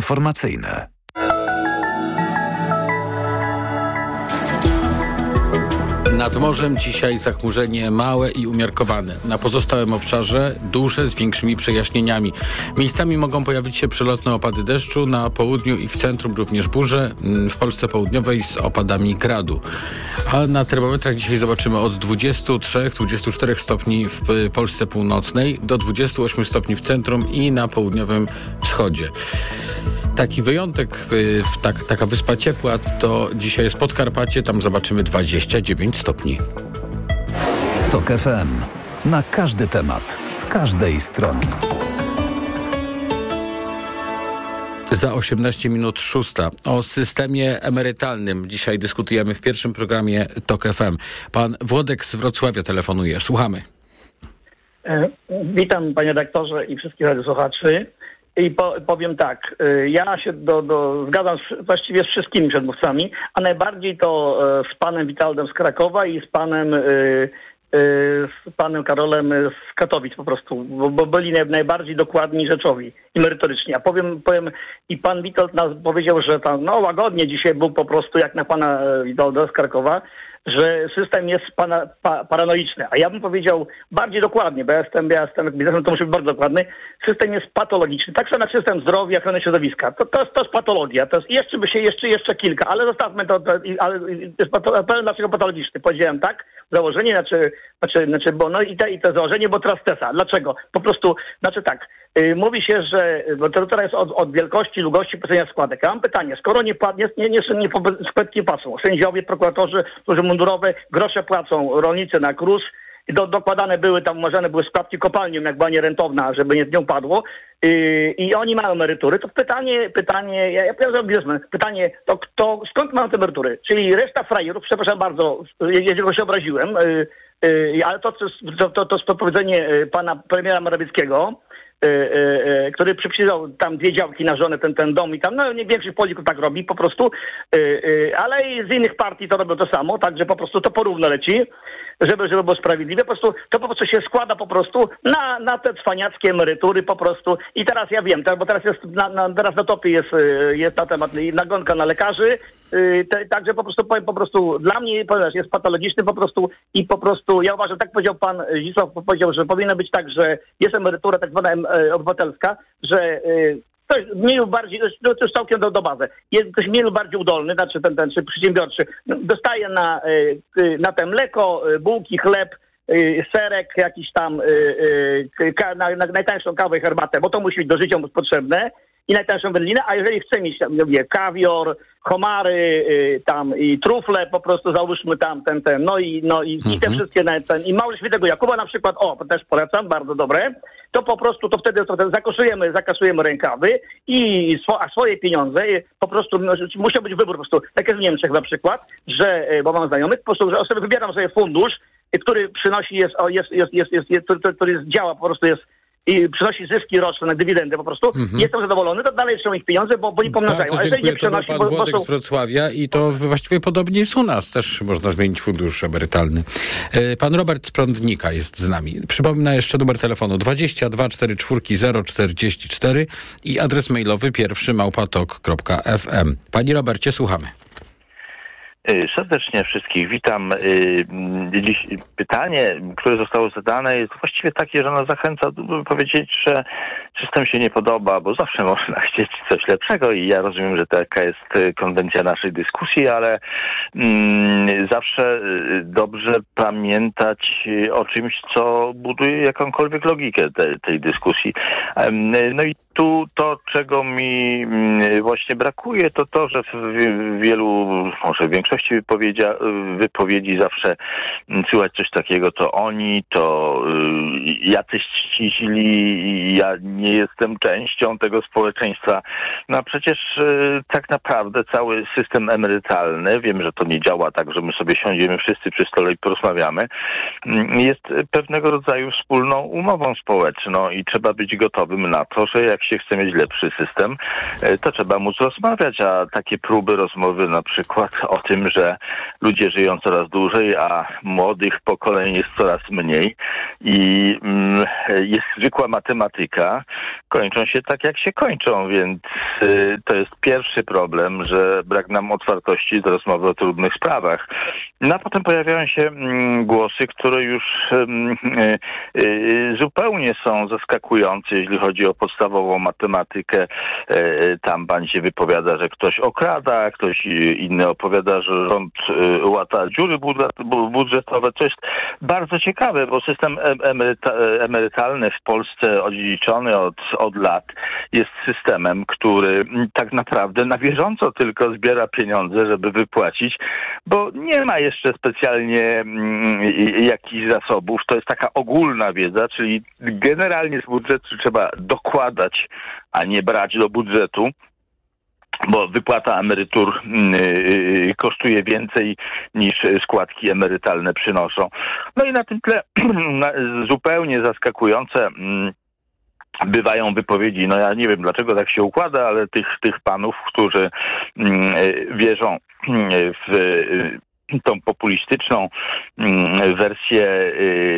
informacyjne. Nad morzem dzisiaj zachmurzenie małe i umiarkowane. Na pozostałym obszarze duże z większymi przejaśnieniami. Miejscami mogą pojawić się przelotne opady deszczu, na południu i w centrum również burze, w Polsce południowej z opadami gradu. A na termometrach dzisiaj zobaczymy od 23-24 stopni w Polsce północnej do 28 stopni w centrum i na południowym wschodzie. Taki wyjątek, taka wyspa ciepła to dzisiaj jest Podkarpacie, tam zobaczymy 29 stopni. TOK FM. Na każdy temat, z każdej strony. Za 18 minut 6. O systemie emerytalnym dzisiaj dyskutujemy w pierwszym programie TOK FM. Pan Włodek z Wrocławia telefonuje. Słuchamy. Witam panie redaktorze i wszystkich radiosłuchaczy. I powiem tak, ja się zgadzam właściwie z wszystkimi przedmówcami, a najbardziej to z panem Witoldem z Krakowa i z panem Karolem z Katowic po prostu, bo byli najbardziej dokładni, rzeczowi i merytoryczni. A powiem i pan Witold nas powiedział, że tam łagodnie dzisiaj był po prostu jak na pana Witolda z Krakowa, że system jest paranoiczny. A ja bym powiedział bardziej dokładnie, bo ja jestem biznesem, to muszę być bardzo dokładny. System jest patologiczny. Tak samo jak system zdrowia i ochrony środowiska. To jest patologia. To jest jeszcze kilka, ale zostawmy to ale powiem dlaczego patologiczny. Powiedziałem tak, założenie, i to założenie, bo teraz tesa. Dlaczego? Po prostu, tak. Mówi się, że bo to teraz jest od wielkości, długości płacenia składek. Ja mam pytanie, skoro nie składki płacą, sędziowie, prokuratorzy, służby mundurowe, grosze płacą, rolnicy na KRUS, dokładane były tam, umarzane były składki kopalniom, jak była nierentowna, żeby nie upadło, i oni mają emerytury, to pytanie, ja powiem biznesmen, pytanie, to skąd mają te emerytury? Czyli reszta frajerów, przepraszam bardzo, jeżeli się obraziłem, ale to jest powiedzenie pana premiera Morawieckiego, który przypisał tam 2 działki na żonę, ten dom i tam, większość polityków tak robi po prostu, ale i z innych partii to robią to samo, także po prostu to porówno leci, żeby było sprawiedliwe, to po prostu się składa po prostu na te cwaniackie emerytury po prostu i teraz ja wiem, bo teraz jest teraz na topie jest na temat nagonka na lekarzy, także powiem po prostu dla mnie jest patologiczny po prostu i po prostu ja uważam, tak powiedział pan Zdzisław, powiedział, że powinno być tak, że jest emerytura tak zwana obywatelska, że ktoś mniej lub bardziej, to jest całkiem do bazy. Jest ktoś mniej lub bardziej udolny, znaczy ten czy przedsiębiorczy, dostaje na te mleko, bułki, chleb, serek, jakiś tam, najtańszą kawę i herbatę, bo to musi być do życia potrzebne i najtańszą wędlinę, a jeżeli chce mieć kawior, homary, tam i trufle, po prostu załóżmy tam i te wszystkie, i Mały Świętego Jakuba na przykład, to też polecam, bardzo dobre, to po prostu, to wtedy zakasujemy rękawy a swoje pieniądze, po prostu musiał być wybór, po prostu, tak jest w Niemczech na przykład, że, bo mam znajomych, po prostu, że sobie wybieram sobie fundusz, który przynosi, który działa, po prostu jest i przynosi zyski roczne na dywidendę po prostu. Jestem zadowolony, to dalej są ich pieniądze, bo nie pomnażają. Bardzo dziękuję, to był pan Włodek z Wrocławia i to właściwie podobnie jest u nas. Też można zmienić fundusz emerytalny. Pan Robert z Prądnika jest z nami. Przypomnę jeszcze numer telefonu 22 44 044 i adres mailowy pierwszy@tok.fm. Panie Robercie, słuchamy. Serdecznie wszystkich witam. Dziś pytanie, które zostało zadane, jest właściwie takie, że ono zachęca, by powiedzieć, że system się nie podoba, bo zawsze można chcieć coś lepszego i ja rozumiem, że taka jest konwencja naszej dyskusji, ale zawsze dobrze pamiętać o czymś, co buduje jakąkolwiek logikę tej dyskusji. No i tu to, czego mi właśnie brakuje, to to, że w wielu, może w większości wypowiedzi zawsze słychać coś takiego, to oni, to jacyś ci źli, ja nie jestem częścią tego społeczeństwa. No a przecież tak naprawdę cały system emerytalny, wiem, że to nie działa tak, że my sobie siądziemy wszyscy przy stole i porozmawiamy, jest pewnego rodzaju wspólną umową społeczną i trzeba być gotowym na to, że jak się chce mieć lepszy system, to trzeba móc rozmawiać, a takie próby rozmowy na przykład o tym, że ludzie żyją coraz dłużej, a młodych pokoleń jest coraz mniej i jest zwykła matematyka, kończą się tak, jak się kończą, więc to jest pierwszy problem, że brak nam otwartości do rozmowy o trudnych sprawach. No a potem pojawiają się głosy, które już zupełnie są zaskakujące, jeśli chodzi o podstawową matematykę. Tam pan się wypowiada, że ktoś okrada, ktoś inny opowiada, że rząd łata dziury budżetowe. To jest bardzo ciekawe, bo system emerytalny w Polsce odziedziczony od lat jest systemem, który tak naprawdę na bieżąco tylko zbiera pieniądze, żeby wypłacić, bo nie ma jeszcze specjalnie jakichś zasobów. To jest taka ogólna wiedza, czyli generalnie z budżetu trzeba dokładać, a nie brać do budżetu, bo wypłata emerytur kosztuje więcej niż składki emerytalne przynoszą. No i na tym tle zupełnie zaskakujące bywają wypowiedzi, no ja nie wiem dlaczego tak się układa, ale tych panów, którzy wierzą w tą populistyczną wersję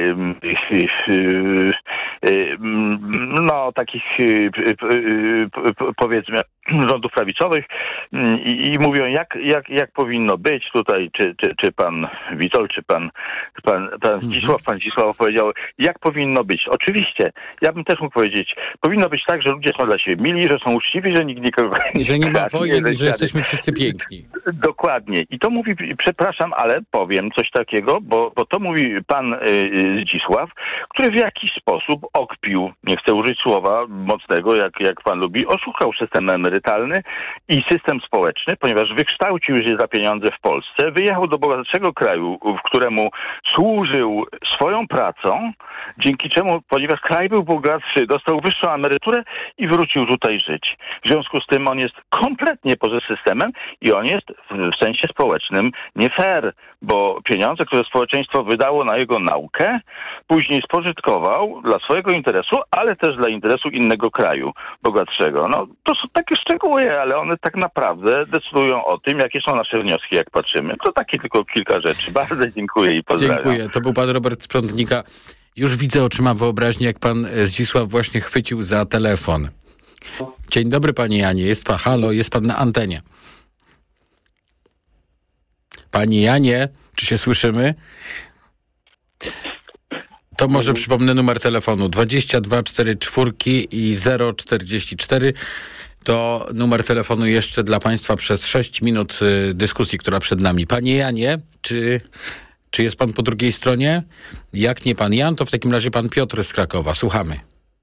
no takich powiedzmy rządów prawicowych i mówią jak powinno być tutaj, czy pan Witold, czy pan Zdzisław powiedział, jak powinno być. Oczywiście, ja bym też mógł powiedzieć, powinno być tak, że ludzie są dla siebie mili, że są uczciwi, że nikt nikogo nie że nie ma wojny, że jesteśmy wszyscy piękni. Dokładnie. I to mówi, przepraszam, ale powiem coś takiego, bo to mówi pan Zdzisław, który w jakiś sposób okpił, nie chcę użyć słowa mocnego, jak pan lubi, oszukał system emerytalny i system społeczny, ponieważ wykształcił się za pieniądze w Polsce, wyjechał do bogatszego kraju, w któremu służył swoją pracą, dzięki czemu, ponieważ kraj był bogatszy, dostał wyższą emeryturę i wrócił tutaj żyć. W związku z tym on jest kompletnie poza systemem i on jest w sensie społecznym nie fair, bo pieniądze, które społeczeństwo wydało na jego naukę, później spożytkował dla swojego interesu, ale też dla interesu innego kraju bogatszego. No, to są takie szczegóły, ale one tak naprawdę decydują o tym, jakie są nasze wnioski, jak patrzymy. To takie tylko kilka rzeczy. Bardzo dziękuję i pozdrawiam. Dziękuję. To był pan Robert Sprzątnika. Już widzę oczyma wyobraźni, jak pan Zdzisław właśnie chwycił za telefon. Dzień dobry, panie Janie. Jest pan, halo, jest pan na antenie. Panie Janie, czy się słyszymy? To może przypomnę numer telefonu 2244 i 044. To numer telefonu jeszcze dla państwa przez 6 minut dyskusji, która przed nami. Panie Janie, czy jest pan po drugiej stronie? Jak nie pan Jan, to w takim razie pan Piotr z Krakowa. Słuchamy.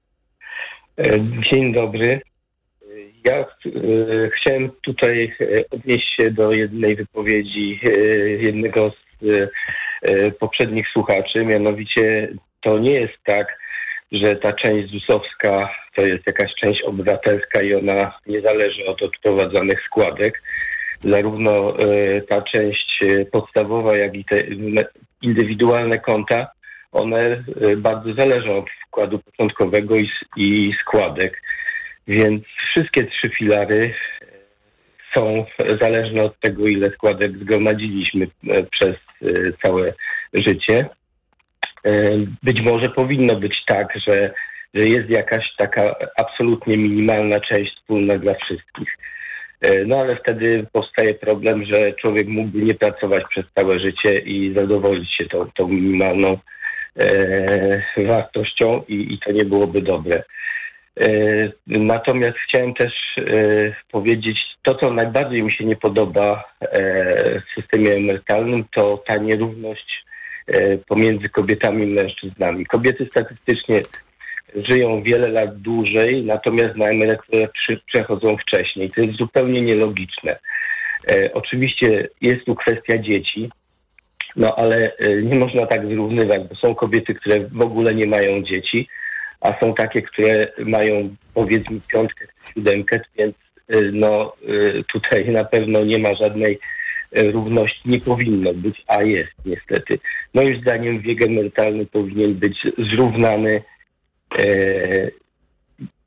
Dzień dobry. Ja chciałem tutaj odnieść się do jednej wypowiedzi jednego z poprzednich słuchaczy, mianowicie to nie jest tak, że ta część ZUS-owska to jest jakaś część obywatelska i ona nie zależy od odprowadzanych składek. Zarówno ta część podstawowa, jak i te indywidualne konta, one bardzo zależą od wkładu początkowego i składek. Więc wszystkie trzy filary są zależne od tego, ile składek zgromadziliśmy przez całe życie. Być może powinno być tak, że jest jakaś taka absolutnie minimalna część wspólna dla wszystkich. No ale wtedy powstaje problem, że człowiek mógłby nie pracować przez całe życie i zadowolić się tą minimalną wartością i to nie byłoby dobre. Natomiast chciałem też powiedzieć, to co najbardziej mi się nie podoba w systemie emerytalnym, to ta nierówność pomiędzy kobietami i mężczyznami. Kobiety statystycznie żyją wiele lat dłużej, natomiast na emeryturę przechodzą wcześniej. To jest zupełnie nielogiczne. Oczywiście jest tu kwestia dzieci, no ale nie można tak zrównywać, bo są kobiety, które w ogóle nie mają dzieci, a są takie, które mają powiedzmy 5, 7, więc no tutaj na pewno nie ma żadnej równości, nie powinno być, a jest niestety. Moim zdaniem wiek emerytalny powinien być zrównany,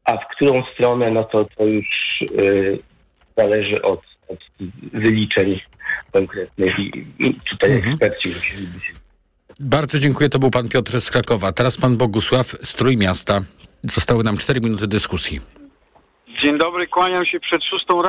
a w którą stronę, no to już zależy od wyliczeń konkretnych i tutaj eksperci musieliby się... Bardzo dziękuję, to był pan Piotr z Krakowa. Teraz pan Bogusław z Trójmiasta. Zostały nam 4 minuty dyskusji. Dzień dobry, kłaniam się przed 6 rano.